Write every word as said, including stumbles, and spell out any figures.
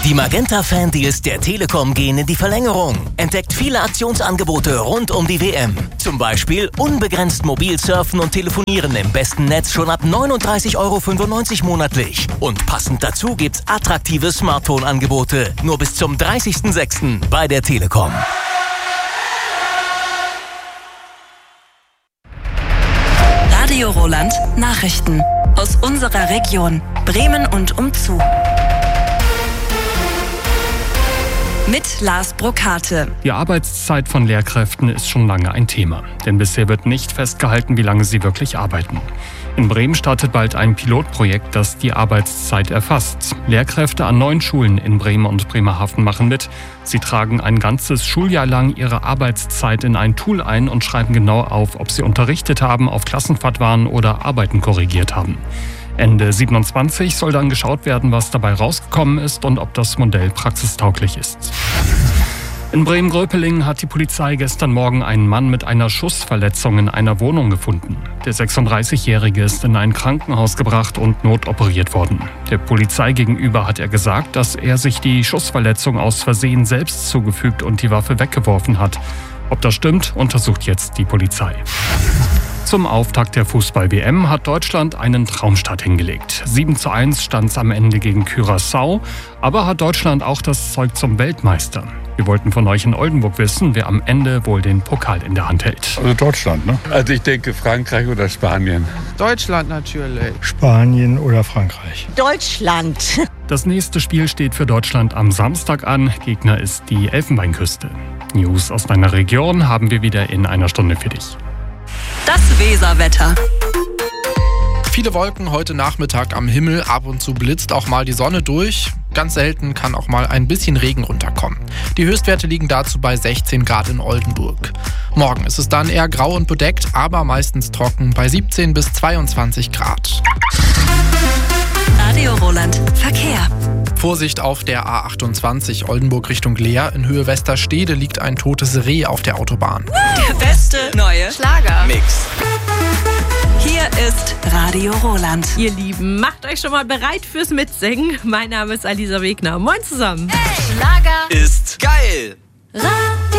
Die Magenta Fan Deals der Telekom gehen in die Verlängerung. Entdeckt viele Aktionsangebote rund um die W M. Zum Beispiel unbegrenzt mobil surfen und telefonieren im besten Netz schon ab neununddreißig Euro fünfundneunzig monatlich. Und passend dazu gibt's attraktive Smartphone-Angebote. Nur bis zum dreißigsten sechsten bei der Telekom. Radio Roland Nachrichten aus unserer Region Bremen und umzu. Mit Lars Brokate. Die Arbeitszeit von Lehrkräften ist schon lange ein Thema. Denn bisher wird nicht festgehalten, wie lange sie wirklich arbeiten. In Bremen startet bald ein Pilotprojekt, das die Arbeitszeit erfasst. Lehrkräfte an neun Schulen in Bremen und Bremerhaven machen mit. Sie tragen ein ganzes Schuljahr lang ihre Arbeitszeit in ein Tool ein und schreiben genau auf, ob sie unterrichtet haben, auf Klassenfahrt waren oder Arbeiten korrigiert haben. Ende siebenundzwanzig soll dann geschaut werden, was dabei rausgekommen ist und ob das Modell praxistauglich ist. In Bremen-Gröpelingen hat die Polizei gestern Morgen einen Mann mit einer Schussverletzung in einer Wohnung gefunden. Der sechsunddreißigjährige ist in ein Krankenhaus gebracht und notoperiert worden. Der Polizei gegenüber hat er gesagt, dass er sich die Schussverletzung aus Versehen selbst zugefügt und die Waffe weggeworfen hat. Ob das stimmt, untersucht jetzt die Polizei. Zum Auftakt der Fußball-W M hat Deutschland einen Traumstart hingelegt. sieben zu eins stand es am Ende gegen Curaçao, aber hat Deutschland auch das Zeug zum Weltmeister? Wir wollten von euch in Oldenburg wissen, wer am Ende wohl den Pokal in der Hand hält. Also Deutschland, ne? Also ich denke Frankreich oder Spanien. Deutschland natürlich. Spanien oder Frankreich. Deutschland. Das nächste Spiel steht für Deutschland am Samstag an. Gegner ist die Elfenbeinküste. News aus deiner Region haben wir wieder in einer Stunde für dich. Das Weserwetter. Viele Wolken heute Nachmittag am Himmel, ab und zu blitzt auch mal die Sonne durch. Ganz selten kann auch mal ein bisschen Regen runterkommen. Die Höchstwerte liegen dazu bei sechzehn Grad in Oldenburg. Morgen ist es dann eher grau und bedeckt, aber meistens trocken bei siebzehn bis zweiundzwanzig Grad. Radio Roland Verkehr. Vorsicht auf der A achtundzwanzig Oldenburg Richtung Leer. In Höhe Westerstede liegt ein totes Reh auf der Autobahn. Der beste neue Schlager. Mix. Hier ist Radio Roland. Ihr Lieben, macht euch schon mal bereit fürs Mitsingen. Mein Name ist Alisa Wegner. Moin zusammen. Hey, Schlager Ist geil. Radio.